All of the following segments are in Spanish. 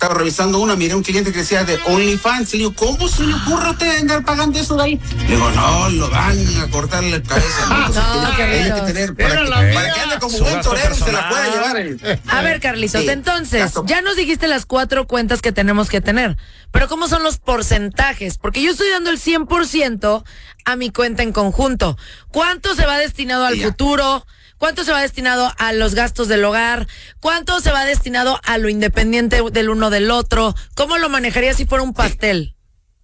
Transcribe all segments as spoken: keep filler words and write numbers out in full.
estaba revisando una, miré un cliente que decía de OnlyFans, y le digo, ¿cómo se le ocurre a usted andar pagando eso de ahí? Le digo, no, lo van a cortar la cabeza. ¿no? Entonces, no, tiene, tiene que tener, para que, para que ande como buen torero y se la pueda llevar. El... A ver, Carlitos, sí, entonces, gasto. Ya nos dijiste las cuatro cuentas que tenemos que tener, pero ¿cómo son los porcentajes? Porque yo estoy dando el cien por ciento a mi cuenta en conjunto. ¿Cuánto se va destinado al yeah. futuro? ¿Cuánto se va destinado a los gastos del hogar? ¿Cuánto se va destinado a lo independiente del uno del otro? ¿Cómo lo manejaría si fuera un pastel?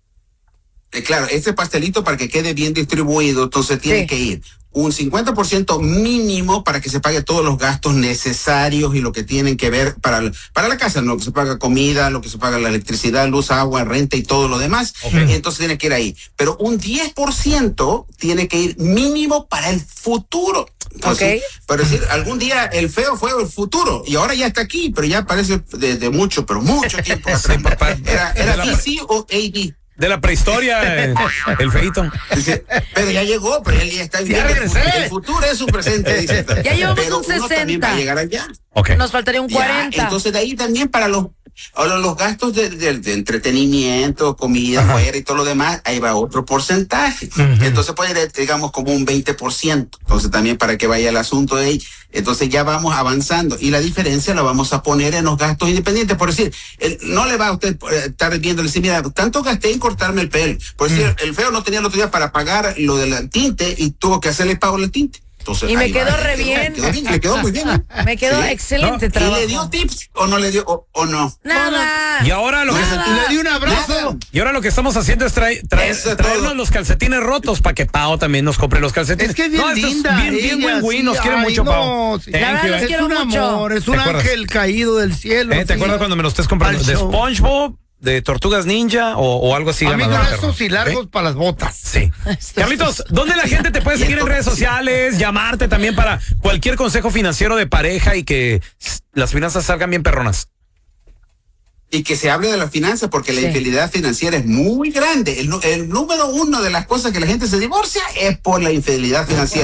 Eh, claro, este pastelito para que quede bien distribuido, entonces tiene sí. que ir un cincuenta por ciento mínimo para que se pague todos los gastos necesarios y lo que tienen que ver para, para la casa, lo que se paga comida, lo que se paga la electricidad, luz, agua, renta y todo lo demás. Okay. Entonces tiene que ir ahí. Pero un diez por ciento tiene que ir mínimo para el futuro. Entonces, okay. Pero decir, algún día el feo fue el futuro y ahora ya está aquí, pero ya parece de, de mucho, pero mucho tiempo atrás. Sí, papá. Era, era D C o A D. De la prehistoria, el, el feíto. Dice, pero ya llegó, pero él ya está bien. El futuro es su presente, dice. Ya llevamos pero un sesenta. Uno también va a llegar allá. Okay. Nos faltaría un cuarenta. Ya, entonces de ahí también para los Ahora, los gastos de, de, de entretenimiento, comida Ajá. afuera y todo lo demás, ahí va otro porcentaje. Uh-huh. Entonces puede ir, digamos, como un veinte por ciento. Entonces también para que vaya el asunto de ahí. Entonces ya vamos avanzando. Y la diferencia la vamos a poner en los gastos independientes. Por decir, el, no le va a usted estar viendo, decir, mira, tanto gasté en cortarme el pelo. Por decir, uh-huh. el feo no tenía el otro día para pagar lo del tinte y tuvo que hacerle pago al tinte. Entonces, y me quedó va, re bien. Quedó bien. Me quedó muy bien. ¿eh? Me quedó sí. excelente no. trabajo. ¿Y le dio tips o no le dio o, o no? Nada. Y ahora lo Nada. que y le dio un abrazo. Nada. Y ahora lo que estamos haciendo es traer, traer, traernos los calcetines rotos para que Pao también nos compre los calcetines. Es que es bien no, linda. Es bien, bien ella, win-win, sí, nos quiere ay, mucho, no, Pao. Sí. La verdad, los es quiero un mucho. amor, es un ángel caído del cielo. Eh, ¿Te sí. acuerdas cuando me lo estés comprando? ¿De SpongeBob? ¿De Tortugas Ninja o, o algo así? A mí gruesos y largos ¿Eh? para las botas. Sí. Carlitos, ¿dónde la gente te puede seguir en redes sociales? Llamarte también para cualquier consejo financiero de pareja y que las finanzas salgan bien perronas. Y que se hable de las finanzas porque sí. la infidelidad financiera es muy grande. El, el número uno de las cosas que la gente se divorcia es por la infidelidad financiera.